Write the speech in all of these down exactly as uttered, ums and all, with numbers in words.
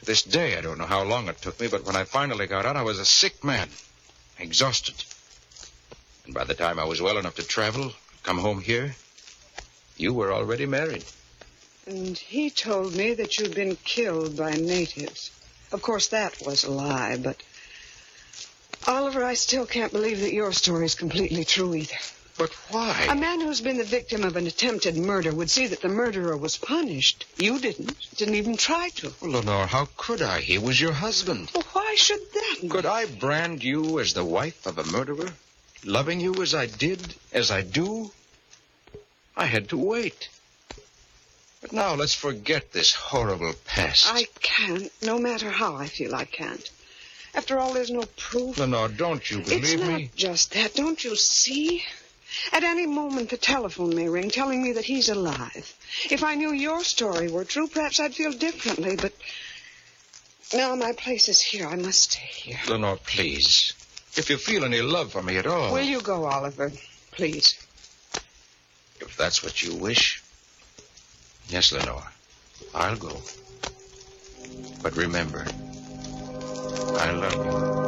To this day, I don't know how long it took me, but when I finally got out, I was a sick man, exhausted. And by the time I was well enough to travel, come home here, you were already married. And he told me that you'd been killed by natives. Of course, that was a lie, but... Oliver, I still can't believe that your story is completely true either. But why? A man who's been the victim of an attempted murder would see that the murderer was punished. You didn't. Didn't even try to. Well, Lenore, how could I? He was your husband. Well, why should that be? Could I brand you as the wife of a murderer? Loving you as I did, as I do? I had to wait. But now let's forget this horrible past. I can't, no matter how I feel I can't. After all, there's no proof. Lenore, don't you believe it's me? It's not just that. Don't you see? At any moment, the telephone may ring, telling me that he's alive. If I knew your story were true, perhaps I'd feel differently, but... Now my place is here. I must stay here. Lenore, please. If you feel any love for me at all... Will you go, Oliver? Please. If that's what you wish... Yes, Lenore. I'll go. But remember, I love you.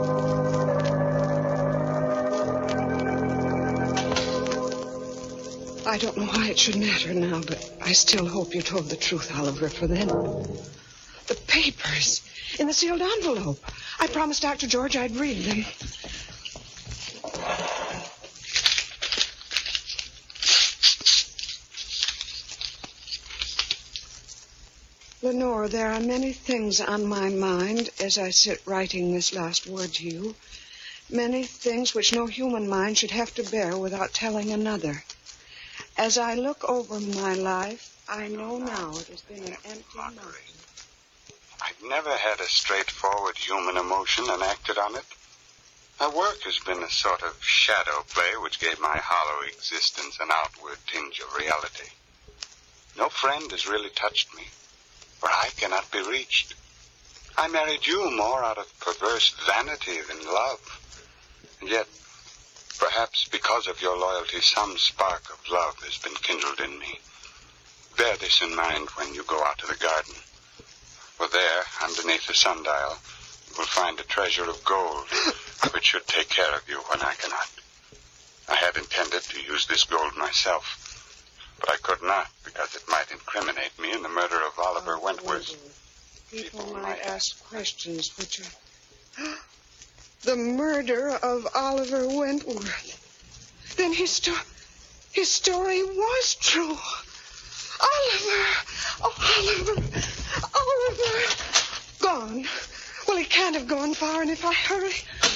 I don't know why it should matter now, but I still hope you told the truth, Oliver, for then. The papers in the sealed envelope. I promised Doctor George I'd read them. Lenore, there are many things on my mind as I sit writing this last word to you. Many things which no human mind should have to bear without telling another. As I look over my life, I know now it has been an empty mockery. I've never had a straightforward human emotion and acted on it. My work has been a sort of shadow play which gave my hollow existence an outward tinge of reality. No friend has really touched me, for I cannot be reached. I married you more out of perverse vanity than love. And yet, perhaps because of your loyalty, some spark of love has been kindled in me. Bear this in mind when you go out to the garden. For there, underneath the sundial, you will find a treasure of gold, which should take care of you when I cannot. I had intended to use this gold myself, but I could not because it might incriminate me in the murder of Oliver oh, Wentworth. People, People might ask questions which are... The murder of Oliver Wentworth. Then his, sto- his story was true. Oliver! Oh, Oliver! Oliver! Gone. Well, he can't have gone far, and if I hurry...